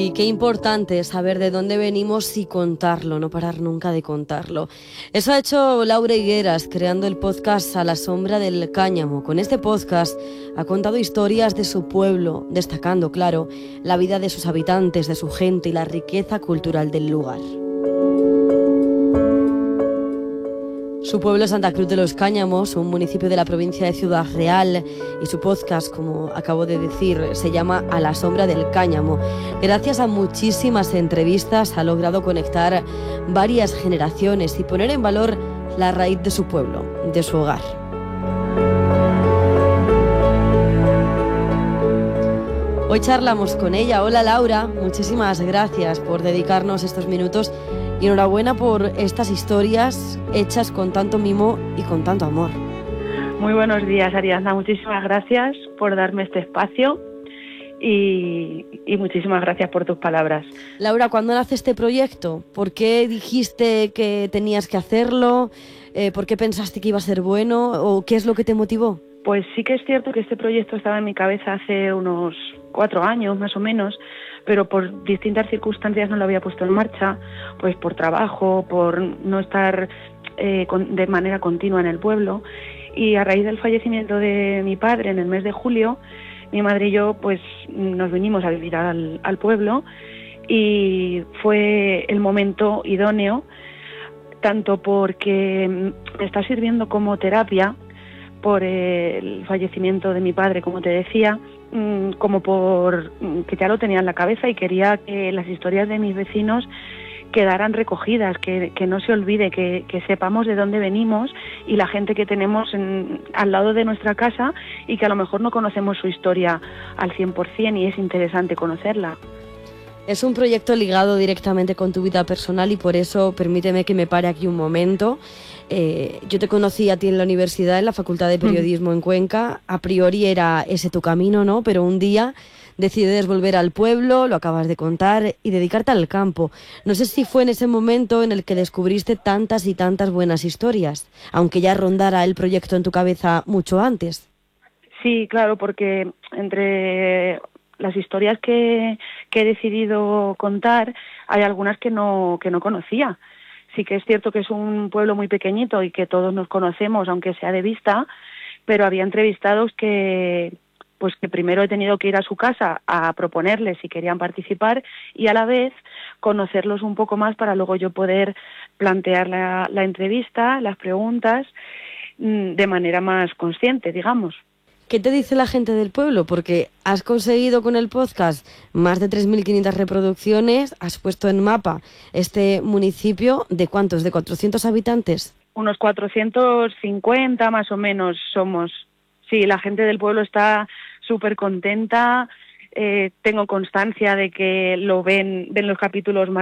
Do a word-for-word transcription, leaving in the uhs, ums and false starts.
Y qué importante es saber de dónde venimos y contarlo, no parar nunca de contarlo. Eso ha hecho Laura Higueras, creando el podcast A la sombra del cáñamo. Con este podcast ha contado historias de su pueblo, destacando, claro, la vida de sus habitantes, de su gente y la riqueza cultural del lugar. Su pueblo es Santa Cruz de los Cáñamos, un municipio de la provincia de Ciudad Real, y su podcast, como acabo de decir, se llama A la sombra del cáñamo. Gracias a muchísimas entrevistas ha logrado conectar varias generaciones y poner en valor la raíz de su pueblo, de su hogar. Hoy charlamos con ella. Hola Laura, muchísimas gracias por dedicarnos estos minutos y enhorabuena por estas historias hechas con tanto mimo y con tanto amor. Muy buenos días, Ariadna. Muchísimas gracias por darme este espacio y, y muchísimas gracias por tus palabras. Laura, ¿cuándo nace este proyecto? ¿Por qué dijiste que tenías que hacerlo? Eh, ¿Por qué pensaste que iba a ser bueno? ¿O qué es lo que te motivó? Pues sí que es cierto que este proyecto estaba en mi cabeza hace unos cuatro años más o menos, pero por distintas circunstancias no lo había puesto en marcha, pues por trabajo, por no estar eh, con, de manera continua en el pueblo. Y a raíz del fallecimiento de mi padre en el mes de julio, mi madre y yo pues nos vinimos a vivir al, al pueblo y fue el momento idóneo, tanto porque me está sirviendo como terapia por el fallecimiento de mi padre, como te decía, como por que ya lo tenía en la cabeza y quería que las historias de mis vecinos quedaran recogidas, que, que no se olvide, que, que sepamos de dónde venimos y la gente que tenemos en, al lado de nuestra casa y que a lo mejor no conocemos su historia al cien por ciento y es interesante conocerla. Es un proyecto ligado directamente con tu vida personal y por eso permíteme que me pare aquí un momento. Eh, yo te conocí a ti en la universidad, en la Facultad de Periodismo mm. en Cuenca. A priori era ese tu camino, ¿no? Pero un día decides volver al pueblo, lo acabas de contar, y dedicarte al campo. No sé si fue en ese momento en el que descubriste tantas y tantas buenas historias, aunque ya rondara el proyecto en tu cabeza mucho antes. Sí, claro, porque entre las historias que, que he decidido contar hay algunas que no, que no conocía. Sí que es cierto que es un pueblo muy pequeñito y que todos nos conocemos, aunque sea de vista, pero había entrevistados que, pues que primero he tenido que ir a su casa a proponerles si querían participar y a la vez conocerlos un poco más para luego yo poder plantear la, la entrevista, las preguntas, de manera más consciente, digamos. ¿Qué te dice la gente del pueblo? Porque has conseguido con el podcast más de tres mil quinientas reproducciones, has puesto en mapa este municipio. ¿De cuántos? ¿De cuatrocientos habitantes? Unos cuatrocientos cincuenta más o menos somos. Sí, la gente del pueblo está súper contenta. Eh, tengo constancia de que lo ven, ven los capítulos más